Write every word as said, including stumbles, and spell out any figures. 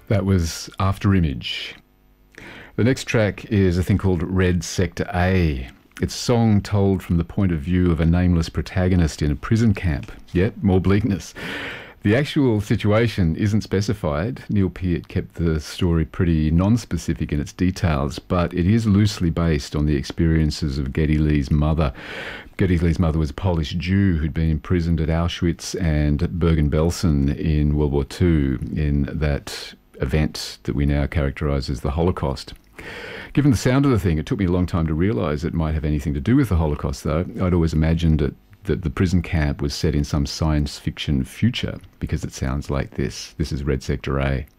That was After Image. The next track is a thing called Red Sector A. It's a song told from the point of view of a nameless protagonist in a prison camp. Yet, more bleakness. The actual situation isn't specified. Neil Peart kept the story pretty non-specific in its details, but it is loosely based on the experiences of Geddy Lee's mother. Geddy Lee's mother was a Polish Jew who'd been imprisoned at Auschwitz and Bergen-Belsen in World War Two in that event that we now characterise as the Holocaust. Given the sound of the thing, it took me a long time to realise it might have anything to do with the Holocaust, though. I'd always imagined it, that the prison camp was set in some science fiction future, because it sounds like this. This is Red Sector A.